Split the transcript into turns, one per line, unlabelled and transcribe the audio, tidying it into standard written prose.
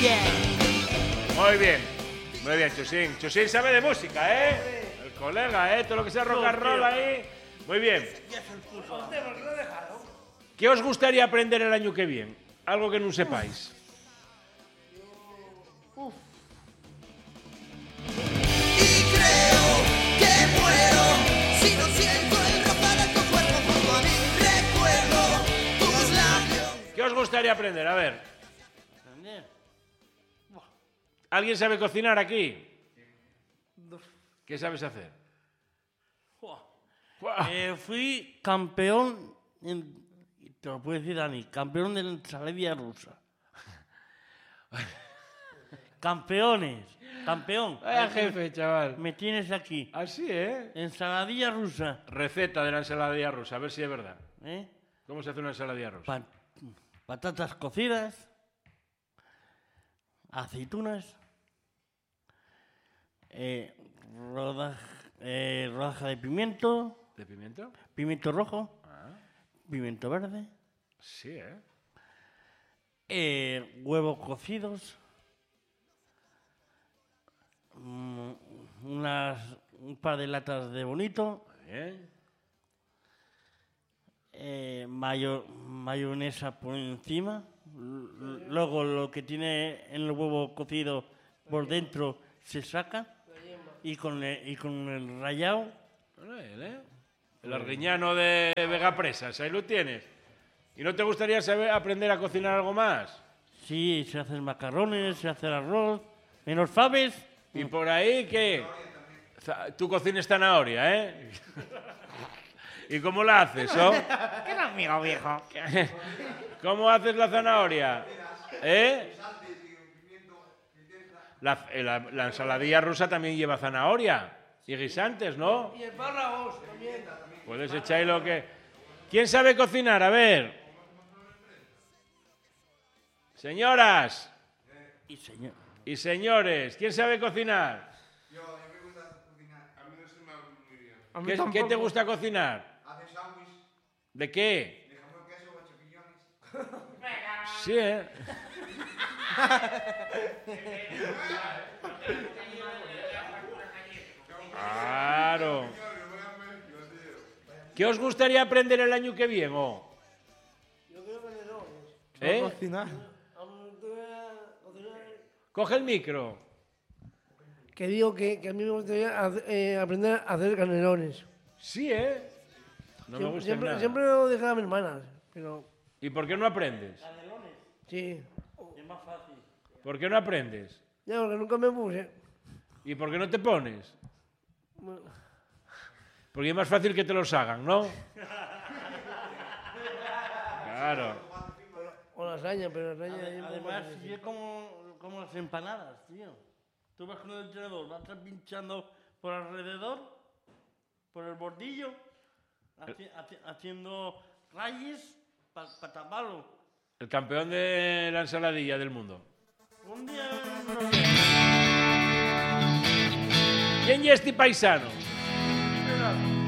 Muy bien, Chusín. Chusín sabe de música, ¿eh? El colega, ¿eh? Todo lo que sea rock and roll ahí. Muy bien. ¿Qué os gustaría aprender el año que viene? Algo que no sepáis.
Y creo que muero si no siento el ropa de tu cuerpo junto a mí. Recuerdo tus labios.
¿Qué os gustaría aprender? A ver. ¿Alguien sabe cocinar aquí? ¿Qué sabes hacer?
Fui campeón, te lo puedo decir Dani, campeón de la ensaladilla rusa. Campeón.
Vaya jefe, chaval.
Me tienes aquí.
Así, ¿eh?
Ensaladilla rusa.
Receta de la ensaladilla rusa, a ver si es verdad.
¿Eh?
¿Cómo se hace una ensaladilla rusa?
Patatas cocidas, aceitunas, rodaja de pimiento.
¿De pimiento?
Pimiento rojo, pimiento verde,
Sí, ¿eh?
huevos cocidos, un par de latas de bonito,
Bien.
mayonesa por encima, luego lo que tiene en el huevo cocido por dentro se saca y con el rallado.
El arguiñano de Vegapresas, ahí lo tienes. ¿Y no te gustaría aprender a cocinar algo más?
Sí, se hacen macarrones, se hace el arroz, menos faves.
¿Y por ahí qué? Tú cocinas zanahoria, ¿eh? ¿Y cómo la haces, oh?
¿Qué no, amigo viejo?
¿Cómo haces la zanahoria? ¿Eh? La ensaladilla rusa también lleva zanahoria y guisantes, ¿no?
Y espárragos también.
Puedes echar lo que... ¿Quién sabe cocinar? A ver. Señoras y señores, ¿quién sabe cocinar?
Yo, a mí me gusta cocinar. A mí no se me da muy bien.
¿Qué te gusta cocinar?
Hacer sándwich
¿De qué?
de jamón, queso o champiñones.
Sí, ¿eh? Claro. ¿Qué os gustaría aprender el año que viene? Oh?
Yo quiero canelones.
¿Eh?
Cocinar.
Coge el micro.
Que digo que a mí me gustaría aprender a hacer canelones.
Sí, ¿eh? No me gusta nada.
Siempre lo dejaba a mi hermana, pero
¿Y por qué no aprendes?
sí.
Es más fácil.
¿Por qué no aprendes?
Ya, porque nunca me puse.
¿Y por qué no te pones? Porque es más fácil que te los hagan, ¿no? Claro.
O lasaña, pero lasaña...
Además, sí es como las empanadas, tío. Tú vas con el tenedor, vas pinchando por alrededor, por el bordillo, haciendo rayes para taparlo.
El campeón de la ensaladilla del mundo.
Un día...
¿Quién es este paisano?
Mira.